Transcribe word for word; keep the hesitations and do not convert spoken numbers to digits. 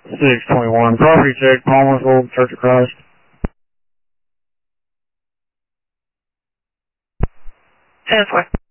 six twenty-one, property check, Palmersville, Church of Christ. ten four.